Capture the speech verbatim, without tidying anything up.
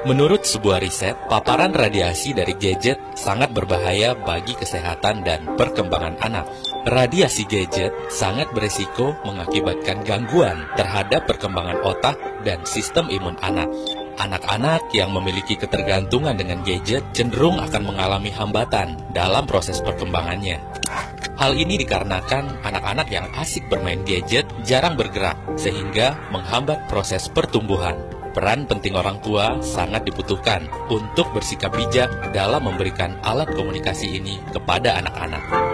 Menurut sebuah riset, paparan radiasi dari gadget sangat berbahaya bagi kesehatan dan perkembangan anak. Radiasi gadget sangat beresiko mengakibatkan gangguan terhadap perkembangan otak dan sistem imun anak. Anak-anak yang memiliki ketergantungan dengan gadget cenderung akan mengalami hambatan dalam proses perkembangannya. Hal ini dikarenakan anak-anak yang asik bermain gadget jarang bergerak, sehingga menghambat proses pertumbuhan. Peran penting orang tua sangat dibutuhkan untuk bersikap bijak dalam memberikan alat komunikasi ini kepada anak-anak.